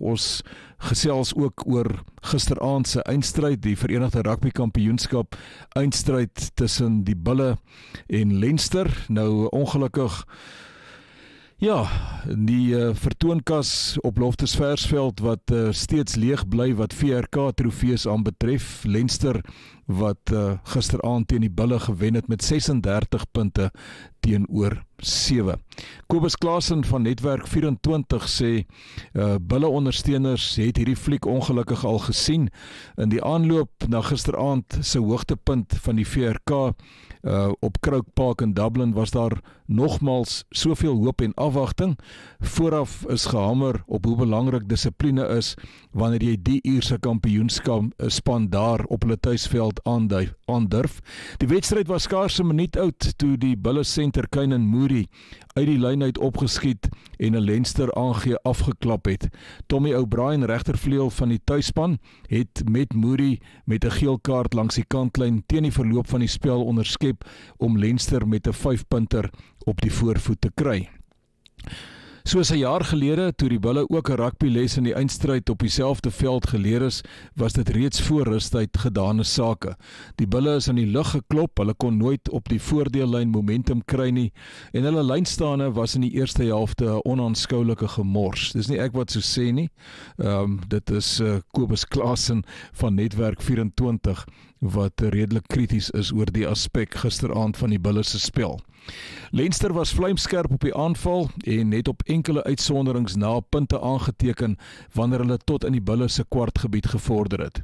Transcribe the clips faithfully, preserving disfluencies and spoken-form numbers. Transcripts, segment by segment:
Ons gesels ook oor gisteraand se eindstryd, die Verenigde Rugby Kampioenskap eindstryd tussen die Bulle en Leinster. Nou ongelukkig Ja, die uh, vertoonkas op Loftus Versveld wat uh, steeds leeg bly wat V R K trofees aanbetref. Leinster wat uh, gisteraand teen die Bulle gewen het met ses en dertig punte teenoor sewe. Kobus Klaasen van Netwerk vyf en twintig sê uh, Bulle ondersteuners het hierdie fliek ongelukkig al gesien. In die aanloop na gisteraand se hoogtepunt van die V R K Uh, op Croke Park in Dublin was daar nogmals soveel hoop en afwagting. Vooraf is gehamer op hoe belangrik dissipline is wanneer jy die Ierse kampioenskap span daar op hulle tuisveld aandurf. Die wedstryd was skaars 'n minuut oud toe die Bulle senter Kienan Moody uit die lyn uit opgeskiet en 'n Leinster aangee afgeklap het. Tommy O'Brien, regtervleuel van die tuisspan, het met Moody met 'n geel kaart langs die kantlyn teen die verloop van die spel onderskep om Leinster met 'n vyf-punter op die voorvoet te kry. Soos 'n jaar gelede, toe die Bulle ook 'n rugbyles in die eindstryd op dieselfde veld geleer is, was dit reeds voor rustyd gedane sake. Die Bulle is aan die lug geklop, hulle kon nooit op die voordeellyn momentum kry nie, en hulle lynstaande was in die eerste helfte 'n onaanskoulike gemors. Dis nie ek wat so sê nie, um, dit is uh, Kobus Klaasen van Netwerk vyf en twintig, wat redelik krities is oor die aspek gisteraand van die Bulle se spel. Leinster was vlijmskerp op die aanval en het op enkele uitsonderings na punte aangeteken wanneer hulle tot in die Bulle se kwartgebied gevorder het.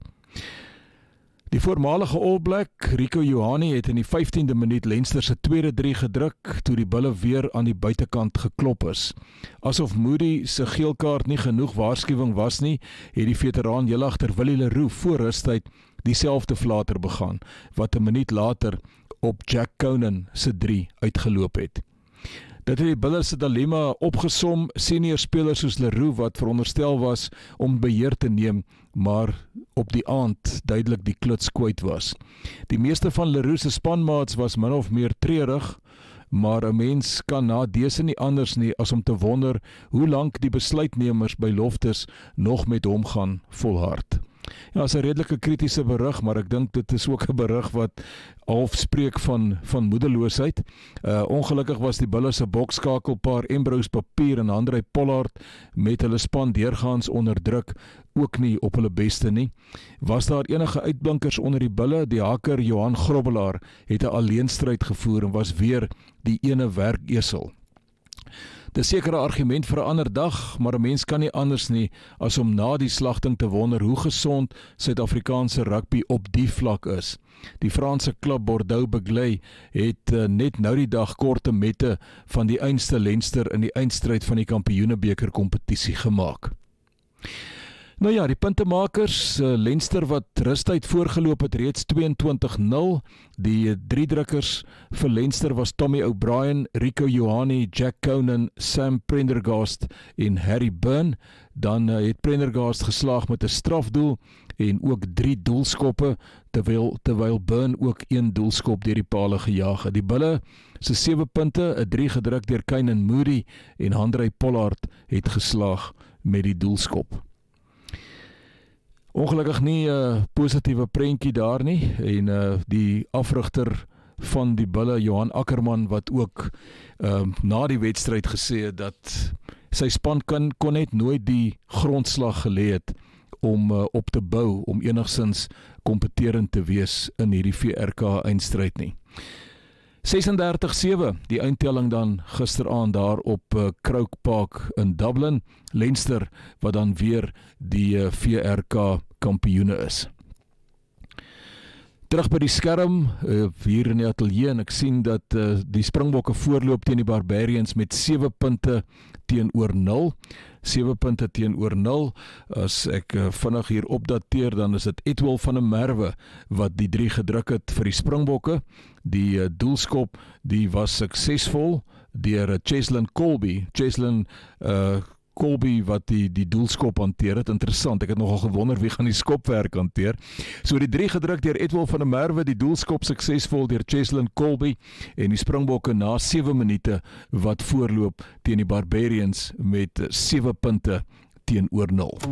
Die voormalige All Black, Rieko Ioane, het in die vyftiende minuut Leinster se tweede drie gedruk toe die Bulle weer aan die buitekant geklop is. Asof Moody se geelkaart nie genoeg waarskuwing was nie, het die veteraan heel agter Willie le Roux voor rustyd dieselfde flater begaan, wat 'n minuut later op Jack Conan se drie uitgeloop het. Dit het die Bulle se dilemma opgesom, senior spelers soos le Roux wat veronderstel was om beheer te neem, maar op die aand duidelik die kluts kwyt was. Die meeste van le Roux se spanmaats was min of meer treurig, maar 'n mens kan na dese nie anders nie as om te wonder hoe lank die besluitnemers by Loftus nog met hom gaan volhard. Ja, is 'n redelike kritiese berig, maar ek dink dit is ook 'n berig wat half spreek van, van moedeloosheid. Uh, ongelukkig was die Bulle se bokskakelpaar Ambrose Papier en André Pollard met hulle span deurgaans onder druk ook nie op hulle beste nie. Was daar enige uitblinkers onder die Bulle? Die haker Johan Grobbelaar het 'n alleenstryd gevoer en was weer die ene werkesel. Dis seker 'n argument vir 'n ander dag, maar 'n mens kan nie anders nie as om na die slagting te wonder hoe gesond Suid-Afrikaanse rugby op die vlak is. Die Franse klub Bordeaux Begley het uh, net nou die dag korte mette van die einste Leinster in die eindstryd van die Kampioenebeker kompetisie gemaak. Nou ja, die puntemakers, uh, Leinster wat rustyd voorgeloop het reeds tweeëntwintig nul, die drie drukkers vir Leinster was Tommy O'Brien, Rieko Ioane, Jack Conan, Sam Prendergast en Harry Byrne. Dan uh, het Prendergast geslaag met 'n strafdoel en ook drie doelskoppe, terwyl, terwyl Byrne ook een doelskop deur die pale gejaag het. Die Bulle se sewe punte, 'n drie gedruk deur Kienan Moody en André Pollard het geslaag met die doelskop. Ongelukkig nie 'n uh, positiewe prentjie daar nie, en uh, die afrigter van die Bulle, Johan Ackerman, wat ook uh, na die wedstryd gesê het dat sy span kan, kon net nooit die grondslag gelê het om uh, op te bou, om enigstens kompeterend te wees in hierdie V R K eindstryd nie. ses en dertig sewe, die eindtelling dan gisteraand daar op uh, Croke Park in Dublin. Leinster wat dan weer die uh, V R K kampioene is. Terug by die skerm, uh, hier in die ateljee, en ek sien dat uh, die Springbokke voorloop teen die Barbarians met sewe punte teenoor nul. sewe punte teenoor nul. As ek uh, vinnig hier opdateer, dan is dit Etwel van der Merwe wat die drie gedruk het vir die Springbokke. Die uh, doelskop, die was suksesvol deur uh, Cheslin Colby. Cheslin uh, Colby wat die, die doelskop hanteer het. Interessant, ek het nogal gewonder wie gaan die skopwerk hanteer. So die drie gedruk deur Etwel van der Merwe, die doelskop suksesvol deur Cheslin Colby, en die Springbokke na sewe minute wat voorloop teen die Barbarians met sewe punte teenoor nul.